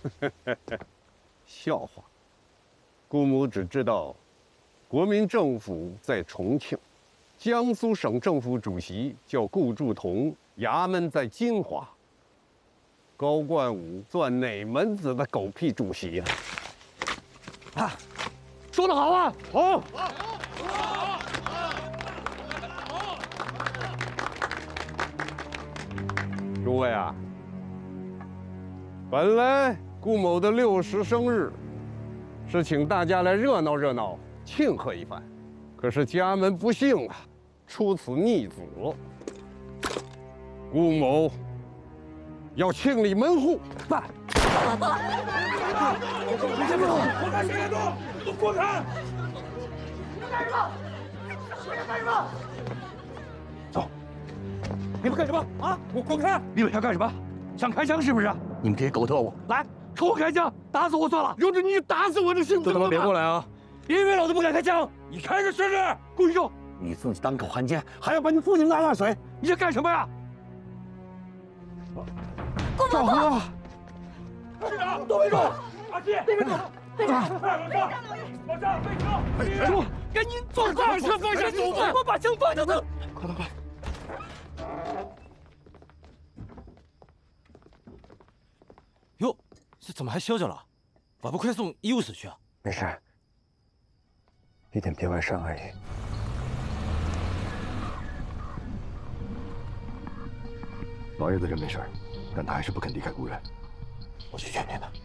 笑话，姑母只知道，国民政府在重庆，江苏省政府主席叫顾祝同，衙门在金华。高冠武算哪门子的狗屁主席呀？ 啊，说得好啊！好。 诸位啊，本来顾某的60生日，是请大家来热闹热闹，庆贺一番。可是家门不幸啊，出此逆子。顾某要清理门户。 爸，爸，你先别动！ 我看谁敢动，都滚开！ 干什么？谁敢干什么？走！你们干什么啊？我滚开！你们想干什么？想开枪是不是？你们这些狗特务，来，冲我开枪，打死我算了！有种你打死我就行！ 都他妈别过来啊！ 因为老子不敢开枪，你开着试试！顾一中，你自己当狗汉奸，还要把你父亲拉下水，你这干什么呀？ 赵和， 队长，都别动！阿七，都别动！队长，快上！往上，备车！ 说，赶紧坐快车，放下走吧！我把枪放下，走！ 快！ 哟，这怎么还消着了？把不快送医务室去啊？ 没事，一点别外伤而已。 老爷子人没事，但他还是不肯离开故人。 我去劝劝他。